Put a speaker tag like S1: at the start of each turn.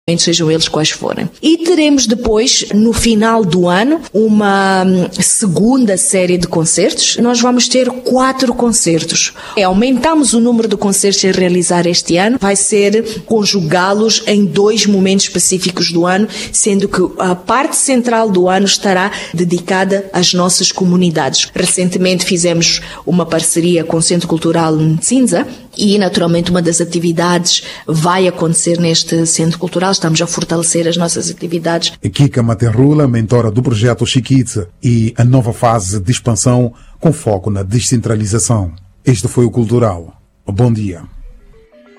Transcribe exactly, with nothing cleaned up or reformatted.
S1: sejam eles quais forem. E teremos depois, no final do ano, uma segunda série de concertos. Nós vamos ter quatro concertos. Aumentamos o número de concertos a realizar este ano. Vai ser conjugá-los em dois momentos específicos do ano, sendo que a parte central do ano estará dedicada às nossas comunidades. Recentemente fizemos uma parceria com o Centro Cultural Nzinza e, naturalmente, uma das atividades vai acontecer neste Centro Cultural. Estamos a fortalecer as nossas atividades.
S2: Kika Materrula, mentora do projeto Chiquitza e a nova fase de expansão com foco na descentralização. Este foi o Cultural. Bom dia.